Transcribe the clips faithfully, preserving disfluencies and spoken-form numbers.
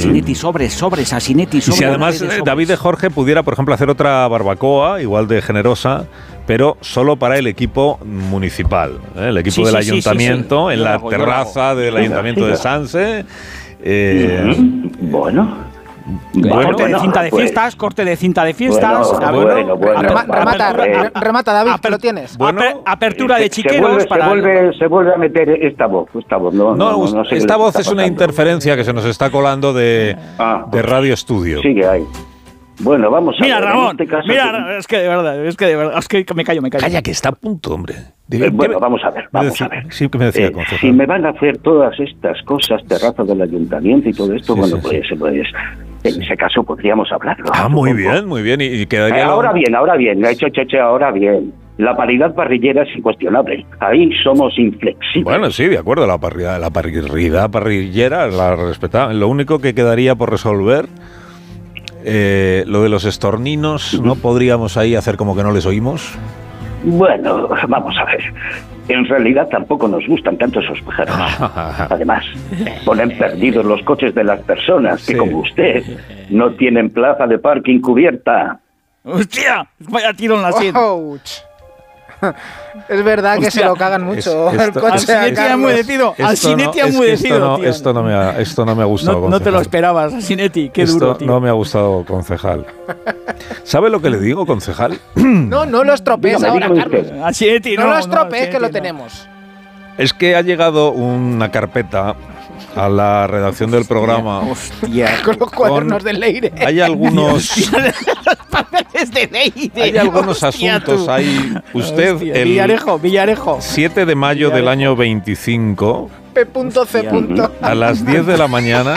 Asinetti, sobres, sobres, Asinetti, sobres. Y si además eh, David de Jorge pudiera, por ejemplo, hacer otra barbacoa, igual de generosa, pero solo para el equipo municipal, ¿eh? El equipo sí, del sí, ayuntamiento, sí, sí, sí. en la hago, terraza del ayuntamiento de Sanse. Eh, bueno... Bueno, corte de cinta de fiestas, pues, corte de cinta de fiestas. Bueno, bueno, bueno, Rema, remata, re, remata, David, que lo tienes. Bueno, Aper, apertura de chiqueros. Se vuelve, para se, vuelve, se vuelve a meter esta voz. Esta voz, no, no, no, no sé esta voz es una interferencia que se nos está colando de, ah, de Radio Estudio. Sigue ahí. Bueno, vamos a mira, ver. Ramón, este caso mira, que... es que de verdad, es que de verdad, es que me callo, me callo. Calla, que está a punto, hombre. Eh, bueno, vamos a ver, vamos decía, a ver. Sí, que me decía, eh, si me van a hacer todas estas cosas, terrazas del ayuntamiento y todo esto, sí, bueno, sí, pues, sí. pues en ese caso podríamos hablarlo. Ah, muy bien, muy bien. Y, y quedaría eh, ahora lo... bien, ahora bien, hecho, hecho, hecho, ahora bien. La paridad parrillera es incuestionable. Ahí somos inflexibles. Bueno, sí, de acuerdo. La parrilla, la parrilla parrillera la respetamos. Lo único que quedaría por resolver, eh, lo de los estorninos, ¿no podríamos ahí hacer como que no les oímos? Bueno, vamos a ver. En realidad tampoco nos gustan tanto esos pájaros. Además, ponen perdidos los coches de las personas que, sí, como usted, no tienen plaza de parking cubierta. ¡Hostia! Vaya tiro en la sien. Es verdad que Hostia. se lo cagan mucho. Es, esto, el coche Asinetti ha enmudecido. Asinetti ha enmudecido. Esto, esto, no me ha, esto no me ha gustado. No, no te lo esperabas, Asinetti. Qué esto duro, tío. No me ha gustado, concejal. ¿Sabe lo que le digo, concejal? No, no lo estropees ahora, Carlos. Asinetti, no, no lo estropees, no, que lo no. tenemos. Es que ha llegado una carpeta a la redacción del programa. Hostia. Con los cuadernos con, de Leire. Hay algunos... los papeles de Leire. Hay algunos Hostia, asuntos. Tú. Hay usted Hostia, el Villarejo, Villarejo. siete de mayo Villarejo. del año veinticinco. P C. A las diez de la mañana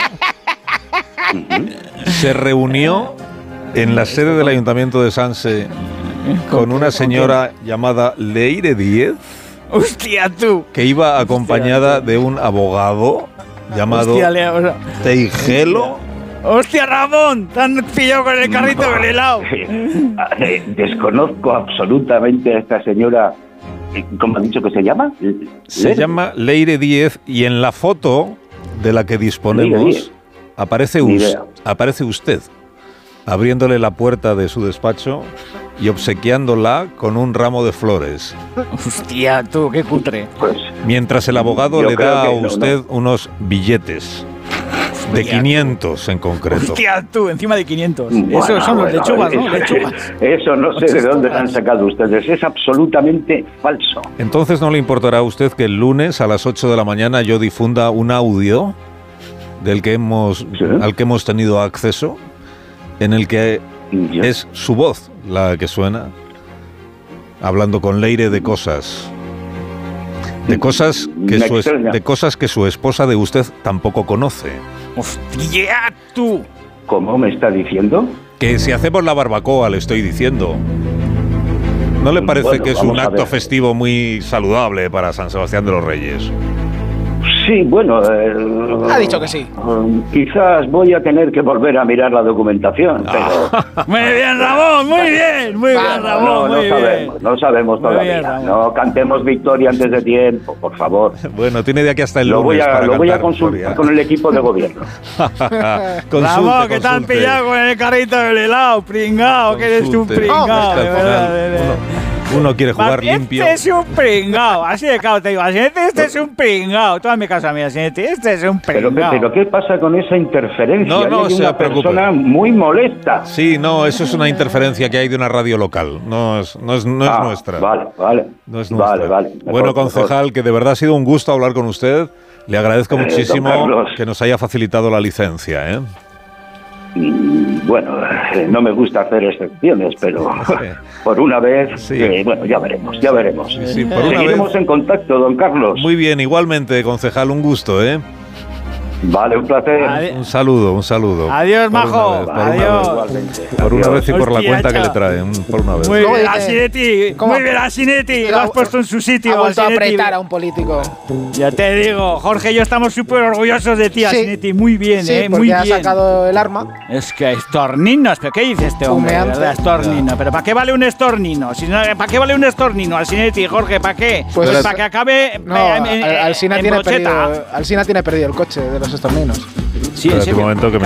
se reunió en la sede del Ayuntamiento de Sanse con una señora llamada Leire Díez. Hostia, tú. Que iba acompañada Hostia, de un abogado llamado Hostia, Leo, o sea, Teigelo. ¡Hostia, Ramón! ¡Te han pillado con el carrito no, del helado! Eh, desconozco absolutamente a esta señora. ¿Cómo ha dicho que se llama? Se ¿Leire? llama Leire Díez y en la foto de la que disponemos aparece, us, aparece usted abriéndole la puerta de su despacho y obsequiándola con un ramo de flores. Hostia, tú, qué cutre. Pues, mientras el abogado le da a usted no, no. unos billetes de quinientos en concreto. Hostia, tú, encima de quinientos. Bueno, Esos son bueno, los lechugas, eso, ¿no? Lechugas. Eso no sé de dónde han sacado ustedes. Es absolutamente falso. Entonces, ¿no le importará a usted que el lunes a las ocho de la mañana yo difunda un audio del que hemos, ¿sí? al que hemos tenido acceso, en el que ¿Ya? es su voz la que suena, hablando con Leire de cosas, de cosas que su es, de cosas que su esposa de usted tampoco conoce? ¡Hostia, tú! ¿Cómo me está diciendo? Que si hacemos la barbacoa, le estoy diciendo. ¿No le parece bueno, que es un acto festivo muy saludable para San Sebastián de los Reyes? Sí, bueno... Eh, ha dicho que sí. Eh, quizás voy a tener que volver a mirar la documentación, pero... Muy bien, Ramón, muy bien, muy bien, ah, Ramón, no, no, muy no bien. sabemos, no sabemos muy todavía. Bien, no cantemos victoria antes de tiempo, por favor. Bueno, tiene de aquí hasta el lo lunes voy a, para Lo voy a consultar victoria. con el equipo de gobierno. consulte, Ramón, que te han pillado con el carrito del helado, pringao, que eres un pringao, de verdad, de verdad. Uno quiere jugar Papi, limpio. Este es un pringao, así de claro te digo, Asinetti, este es un pringao. Tú hazme caso a mí, Asinetti, este es un pringao. Pero, pero ¿qué pasa con esa interferencia? No, no, hay se una preocupe. persona muy molesta. Sí, no, eso es una interferencia que hay de una radio local, no es, no es, no es ah, nuestra. Vale, vale. No es nuestra. Vale, vale. Mejor, bueno, concejal, mejor. que de verdad ha sido un gusto hablar con usted. Le agradezco eh, muchísimo que nos haya facilitado la licencia, ¿eh? Bueno, no me gusta hacer excepciones, pero sí. por una vez, sí. eh, bueno, ya veremos, ya veremos. Sí, sí, por una Seguiremos vez. en contacto, don Carlos. Muy bien, igualmente, concejal, un gusto, ¿eh? Vale, un placer. Adi- un saludo, un saludo. Adiós, majo. Vez, Adiós. Una vez, por una vez y por Hostia, la cuenta chaval. que le traen, por una vez. Muy bien, Asinetti. Muy bien, Asinetti. Lo has puesto en su sitio. Ha vuelto Asinetti. a apretar a un político. Ya te digo, Jorge y yo estamos súper orgullosos de ti, sí. Asinetti. Muy bien, sí, eh, muy muy bien. bien. Ha sacado el arma. Es que estorninos, ¿pero qué dice este hombre? Humeante. ¿Verdad? Estornino. ¿Pero para qué vale un estornino? Si no, ¿para qué vale un estornino, Asinetti, Jorge? ¿Para qué? Pues para que acabe no, en, en, Alsina en tiene brocheta. perdido, Alsina tiene perdido el coche de los estorninos. Sí, en serio. Un momento que me